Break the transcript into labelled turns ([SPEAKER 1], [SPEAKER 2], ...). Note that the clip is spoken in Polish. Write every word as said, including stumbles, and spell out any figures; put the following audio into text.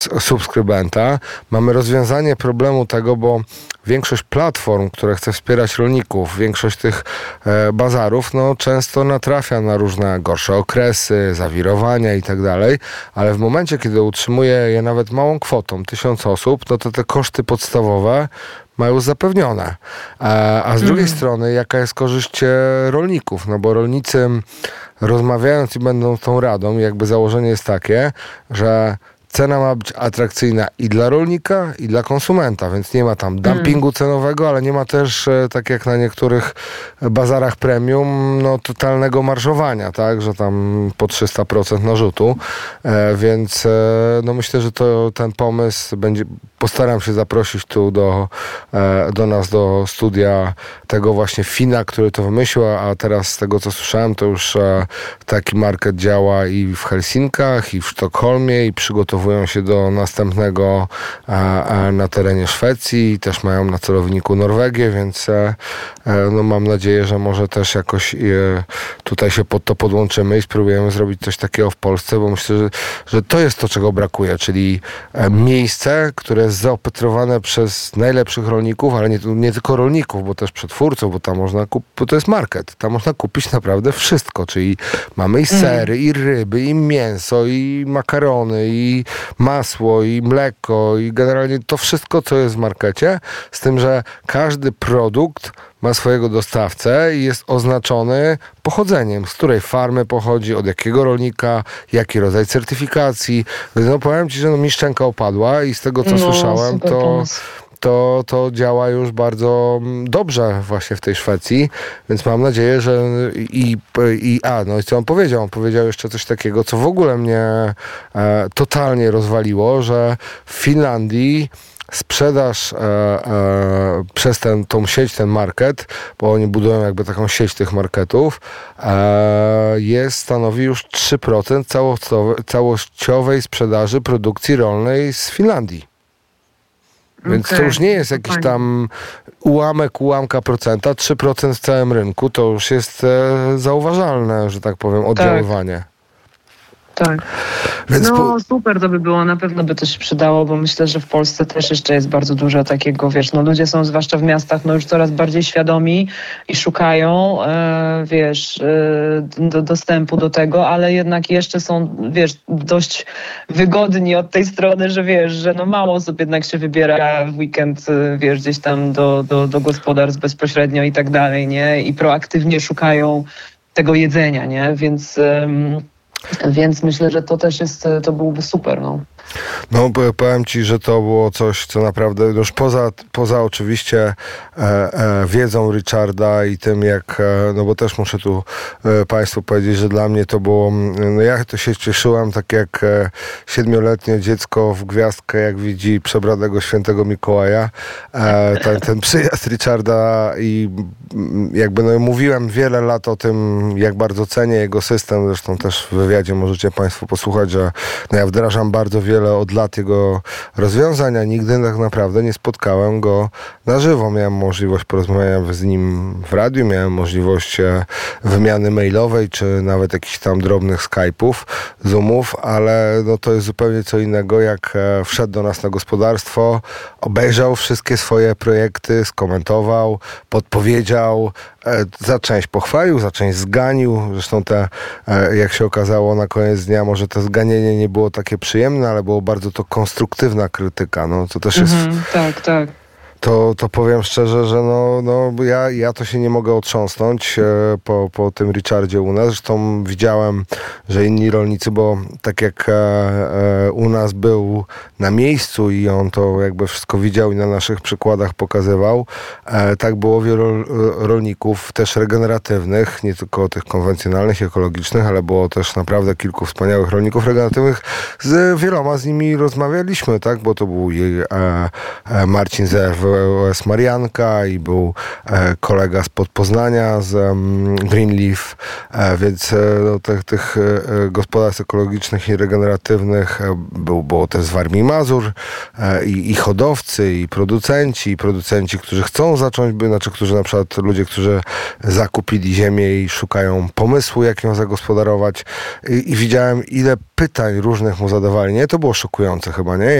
[SPEAKER 1] subskrybenta. Mamy rozwiązanie problemu tego, bo większość platform, które chce wspierać rolników, większość tych e, bazarów, no często natrafia na różne gorsze okresy, zawirowania i tak dalej, ale w momencie, kiedy utrzymuje je nawet małą kwotą, tysiąc osób, no to te koszty podstawowe mają zapewnione. A, a z drugiej mm. strony, jaka jest korzyść rolników? No bo rolnicy, rozmawiając i będą tą radą, jakby założenie jest takie, że cena ma być atrakcyjna i dla rolnika, i dla konsumenta, więc nie ma tam dumpingu mm. cenowego, ale nie ma też, tak jak na niektórych bazarach premium, no totalnego marżowania, tak, że tam po trzysta procent narzutu, e, więc e, no myślę, że to ten pomysł będzie, postaram się zaprosić tu do, e, do nas, do studia tego właśnie Fina, który to wymyślił, a teraz z tego, co słyszałem, to już e, taki market działa i w Helsinkach, i w Sztokholmie, i przygotowuje się do następnego e, e, na terenie Szwecji, też mają na celowniku Norwegię, więc e, e, no mam nadzieję, że może też jakoś e, tutaj się pod to podłączymy i spróbujemy zrobić coś takiego w Polsce, bo myślę, że, że to jest to, czego brakuje, czyli e, miejsce, które jest zaopatrowane przez najlepszych rolników, ale nie, nie tylko rolników, bo też przetwórców, bo tam można kupić, bo to jest market, tam można kupić naprawdę wszystko, czyli mamy i sery, mm. i ryby, i mięso, i makarony, i masło, i mleko, i generalnie to wszystko, co jest w markecie, z tym, że każdy produkt ma swojego dostawcę i jest oznaczony pochodzeniem, z której farmy pochodzi, od jakiego rolnika, jaki rodzaj certyfikacji. No powiem ci, że no mi szczęka opadła i z tego, co no, słyszałem, to... To, to działa już bardzo dobrze właśnie w tej Szwecji, więc mam nadzieję, że i, i a, no i co on powiedział? On powiedział jeszcze coś takiego, co w ogóle mnie e, totalnie rozwaliło, że w Finlandii sprzedaż e, e, przez ten, tą sieć, ten market, bo oni budują jakby taką sieć tych marketów, e, jest, stanowi już trzy procent całościowej sprzedaży produkcji rolnej z Finlandii. Więc okay. to już nie jest jakiś tam ułamek, ułamka procenta, trzy procent w całym rynku, to już jest e, zauważalne, że tak powiem, oddziaływanie.
[SPEAKER 2] Tak. Tak. Więc no po... super to by było, na pewno by to się przydało, bo myślę, że w Polsce też jeszcze jest bardzo dużo takiego, wiesz, no ludzie są zwłaszcza w miastach no już coraz bardziej świadomi i szukają, e, wiesz, e, do, dostępu do tego, ale jednak jeszcze są, wiesz, dość wygodni od tej strony, że wiesz, że no mało osób jednak się wybiera w weekend, wiesz, gdzieś tam do, do, do gospodarstw bezpośrednio i tak dalej, nie? I proaktywnie szukają tego jedzenia, nie? Więc... Um, Więc myślę, że to też jest, to byłby super, no.
[SPEAKER 1] No, powiem ci, że to było coś, co naprawdę już poza, poza oczywiście e, e, wiedzą Richarda i tym, jak, e, no bo też muszę tu e, Państwu powiedzieć, że dla mnie to było, no ja to się cieszyłem tak jak e, siedmioletnie dziecko w gwiazdkę, jak widzi przebradego świętego Mikołaja. E, ten, ten przyjazd Richarda i jakby no mówiłem wiele lat o tym, jak bardzo cenię jego system, zresztą też w wywiadzie możecie Państwo posłuchać, że no ja wdrażam bardzo wiele od lat jego rozwiązań, a nigdy tak naprawdę nie spotkałem go na żywo. Miałem możliwość porozmawiania z nim w radiu, miałem możliwość wymiany mailowej, czy nawet jakichś tam drobnych Skype'ów, Zoomów, ale no to jest zupełnie co innego, jak wszedł do nas na gospodarstwo, obejrzał wszystkie swoje projekty, skomentował, podpowiedział, za część pochwalił, za część zganił. Zresztą te, jak się okazało na koniec dnia, może to zganienie nie było takie przyjemne, ale było bardzo to konstruktywna krytyka. No, to też jest...
[SPEAKER 2] Mhm, tak, tak.
[SPEAKER 1] To, to powiem szczerze, że no, no ja, ja to się nie mogę otrząsnąć e, po, po tym Richardzie u nas. Zresztą widziałem, że inni rolnicy, bo tak jak e, e, u nas był na miejscu i on to jakby wszystko widział i na naszych przykładach pokazywał, e, tak było wielu rolników też regeneratywnych, nie tylko tych konwencjonalnych, ekologicznych, ale było też naprawdę kilku wspaniałych rolników regeneratywnych. Z wieloma z nimi rozmawialiśmy, tak, bo to był e, e, Marcin Zerw, O S Marianka i był kolega spod Poznania z Greenleaf, więc no, tych, tych gospodarstw ekologicznych i regeneratywnych był, było też z Warmii i Mazur i, i hodowcy, i producenci, i producenci, którzy chcą zacząć, by, znaczy, którzy na przykład ludzie, którzy zakupili ziemię i szukają pomysłu, jak ją zagospodarować. I, i widziałem, ile pytań różnych mu zadawali. Nie, to było szokujące chyba, nie?